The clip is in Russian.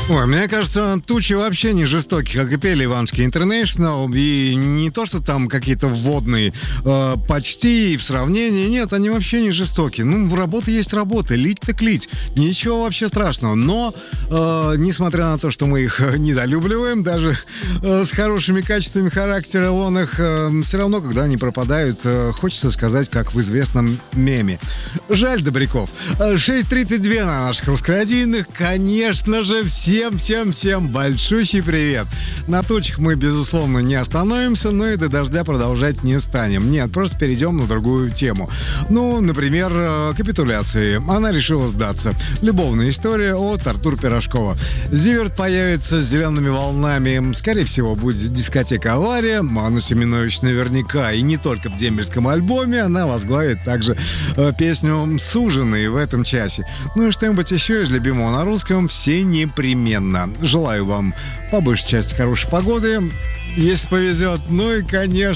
Ой, мне кажется, тучи вообще не жестокие, как и пели Иванский Интернешнл. И не то, что там какие-то вводные почти в сравнении. Нет, они вообще не жестокие. Ну, работа есть работа. Лить так лить. Ничего вообще страшного. Но, несмотря на то, что мы их недолюбливаем, даже с хорошими качествами характера вон их, все равно, когда они пропадают, хочется сказать, как в известном меме. Жаль добряков. 6:32 на наших русскородийных. Конечно же, всем большущий привет. На тучах мы, безусловно, не остановимся, но и до дождя продолжать не станем. Нет, просто перейдем на другую тему. Ну, например, капитуляции. Она решила сдаться. Любовная история от Артура Пирожкова. Зиверт появится с зелеными волнами. Скорее всего, будет дискотека «Авария». Анна Семенович наверняка, и не только в дембельском альбоме, она возглавит также песню «Суженые» в этом часе. Ну и что-нибудь еще из любимого на русском все непременно. Желаю вам по большей части хорошей погоды, если повезет. Ну и, конечно,